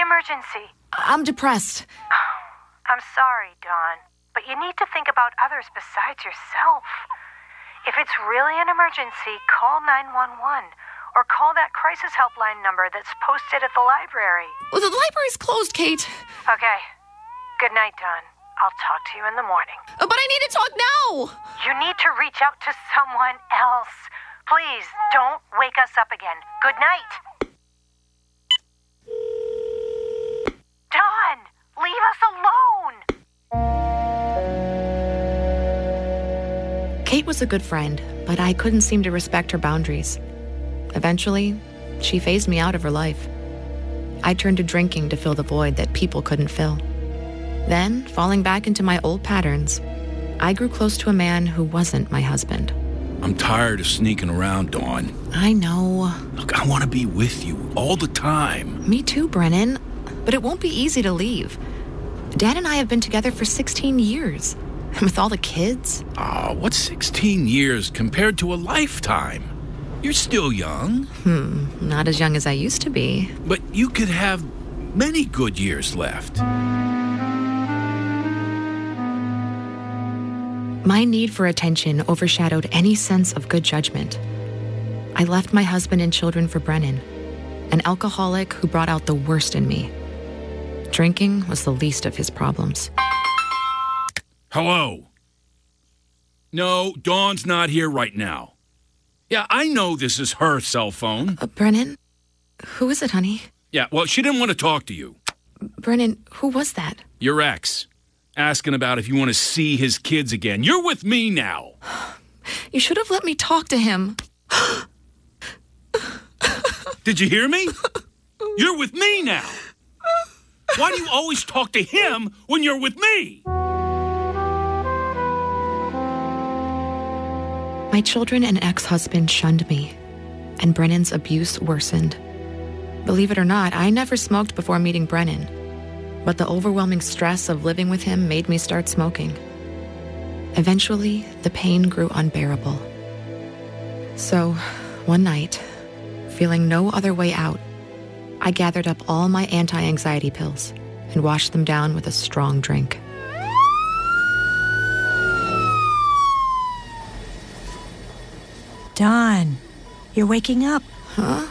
emergency? I'm depressed. I'm sorry, Dawn, but you need to think about others besides yourself. If it's really an emergency, call 911 or call that crisis helpline number that's posted at the library. Well, the library's closed, Kate. Okay. Good night, Dawn. I'll talk to you in the morning. But I need to talk now. You need to reach out to someone else. Please, don't wake us up again. Good night. Dawn, leave us alone. Kate was a good friend, but I couldn't seem to respect her boundaries. Eventually, she phased me out of her life. I turned to drinking to fill the void that people couldn't fill. Then, falling back into my old patterns, I grew close to a man who wasn't my husband. I'm tired of sneaking around, Dawn. I know. Look, I want to be with you all the time. Me too, Brennan. But it won't be easy to leave. Dad and I have been together for 16 years. And with all the kids. What's 16 years compared to a lifetime? You're still young. Not as young as I used to be. But you could have many good years left. My need for attention overshadowed any sense of good judgment. I left my husband and children for Brennan, an alcoholic who brought out the worst in me. Drinking was the least of his problems. Hello? No, Dawn's not here right now. Yeah, I know this is her cell phone. Brennan? Who is it, honey? Yeah, well, she didn't want to talk to you. Brennan, who was that? Your ex. Asking about if you want to see his kids again. You're with me now. You should have let me talk to him. Did you hear me? You're with me now. Why do you always talk to him when you're with me? My children and ex-husband shunned me, and Brennan's abuse worsened. Believe it or not, I never smoked before meeting Brennan, but the overwhelming stress of living with him made me start smoking. Eventually, the pain grew unbearable. So, one night, feeling no other way out, I gathered up all my anti-anxiety pills and washed them down with a strong drink. Dawn, you're waking up. Huh?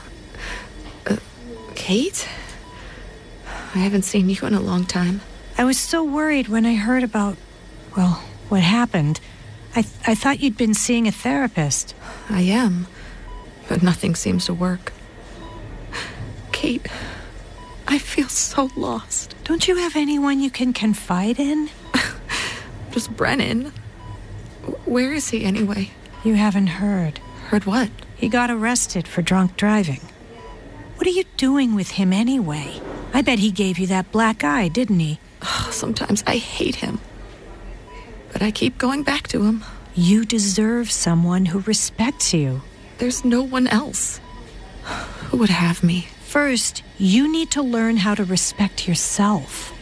Kate? I haven't seen you in a long time. I was so worried when I heard about, well, what happened. I thought you'd been seeing a therapist. I am, but nothing seems to work. Kate, I feel so lost. Don't you have anyone you can confide in? Just Brennan. Where is he anyway? You haven't heard. Heard what? He got arrested for drunk driving. What are you doing with him anyway? I bet he gave you that black eye, didn't he? Sometimes I hate him. But I keep going back to him. You deserve someone who respects you. There's no one else who would have me. First, you need to learn how to respect yourself.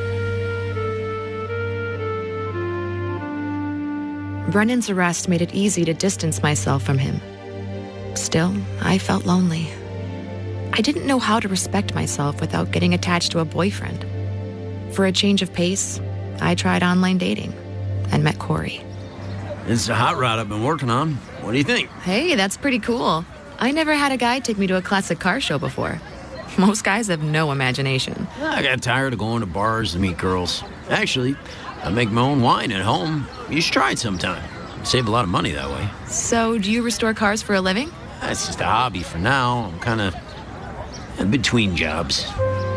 Brennan's arrest made it easy to distance myself from him. Still, I felt lonely. I didn't know how to respect myself without getting attached to a boyfriend. For a change of pace, I tried online dating and met Corey. It's a hot rod I've been working on. What do you think? Hey, that's pretty cool. I never had a guy take me to a classic car show before. Most guys have no imagination. I got tired of going to bars to meet girls. Actually, I make my own wine at home. You should try it sometime. Save a lot of money that way. So, do you restore cars for a living? That's just a hobby for now. I'm kind of between jobs.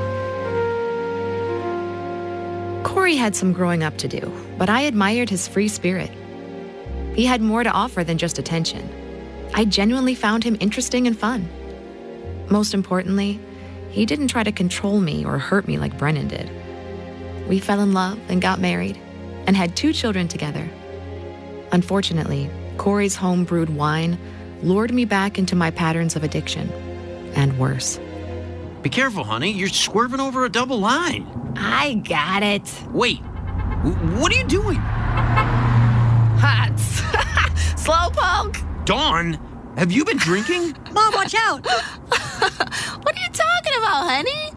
Corey had some growing up to do, but I admired his free spirit. He had more to offer than just attention. I genuinely found him interesting and fun. Most importantly, he didn't try to control me or hurt me like Brennan did. We fell in love and got married and had 2 children together. Unfortunately, Corey's home-brewed wine lured me back into my patterns of addiction, and worse. Be careful, honey. You're swerving over a double line. I got it. Wait. What are you doing? Hot. Slowpoke. Dawn, have you been drinking? Mom, watch out! What are you talking about, honey?